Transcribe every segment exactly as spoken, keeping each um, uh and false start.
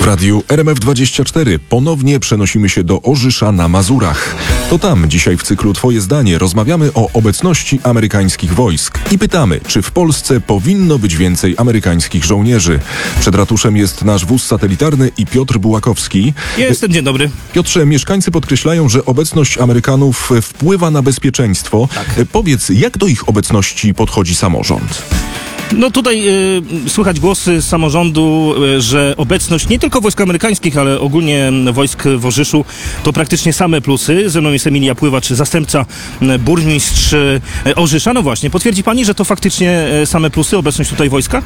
radiu R M F dwadzieścia cztery ponownie przenosimy się do Orzysza na Mazurach. To tam dzisiaj w cyklu Twoje zdanie rozmawiamy o obecności amerykańskich wojsk i pytamy, czy w Polsce powinno być więcej amerykańskich żołnierzy. Przed ratuszem jest nasz wóz satelitarny i Piotr Bułakowski. Jestem, dzień dobry. Piotrze, mieszkańcy podkreślają, że obecność Amerykanów wpływa na bezpieczeństwo. Tak. Powiedz, jak do ich obecności podchodzi samorząd? No tutaj y, słychać głosy z samorządu, y, że obecność nie tylko wojsk amerykańskich, ale ogólnie wojsk w Orzyszu to praktycznie same plusy. Ze mną jest Emilia Pływacz, zastępca y, burmistrz y, Orzysza. No właśnie, potwierdzi pani, że to faktycznie y, same plusy, obecność tutaj wojska?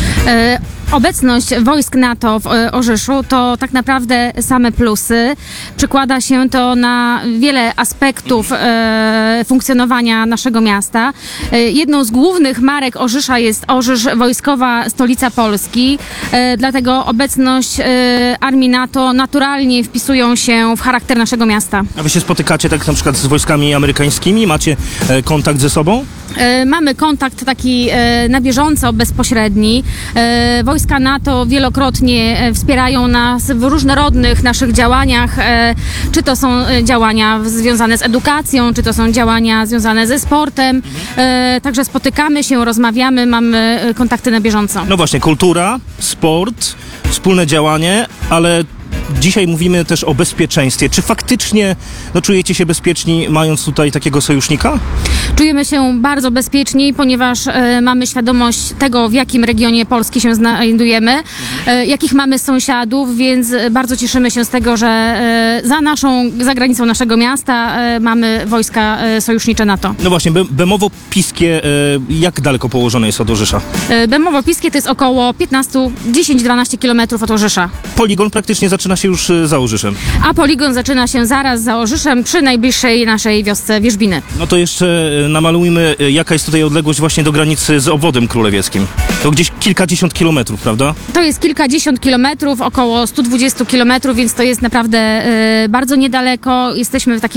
E, obecność wojsk NATO w e, Orzyszu to tak naprawdę same plusy. Przekłada się to na wiele aspektów e, funkcjonowania naszego miasta. E, jedną z głównych marek Orzysza jest Orzysz, wojskowa stolica Polski. E, dlatego obecność e, armii NATO naturalnie wpisują się w charakter naszego miasta. A wy się spotykacie tak na przykład z wojskami amerykańskimi? Macie e, kontakt ze sobą? E, Mamy kontakt taki e, na bieżąco, bezpośredni. E, Wojska NATO wielokrotnie e, wspierają nas w różnorodnych naszych działaniach, e, czy to są e, działania związane z edukacją, czy to są działania związane ze sportem. E, Także spotykamy się, rozmawiamy, mamy e, kontakty na bieżąco. No właśnie, kultura, sport, wspólne działanie, ale dzisiaj mówimy też o bezpieczeństwie. Czy faktycznie no, czujecie się bezpieczni, mając tutaj takiego sojusznika? Czujemy się bardzo bezpieczni, ponieważ e, mamy świadomość tego, w jakim regionie Polski się znajdujemy, e, jakich mamy sąsiadów, więc bardzo cieszymy się z tego, że e, za naszą, za granicą naszego miasta e, mamy wojska e, sojusznicze NATO. No właśnie, Be- Bemowo-Piskie, e, jak daleko położone jest od Orzysza? E, Bemowo-Piskie to jest około piętnaście, dziesięć do dwunastu kilometrów od Orzysza, Poligon praktycznie zaczyna się już e, za Orzyszem. a poligon zaczyna się zaraz za Orzyszem przy najbliższej naszej wiosce Wierzbiny. No to jeszcze e, namalujmy, e, jaka jest tutaj odległość właśnie do granicy z obwodem królewskim. To gdzieś kilkadziesiąt kilometrów, prawda? To jest kilkadziesiąt kilometrów, około sto dwadzieścia kilometrów, więc to jest naprawdę e, bardzo niedaleko. Jesteśmy w takim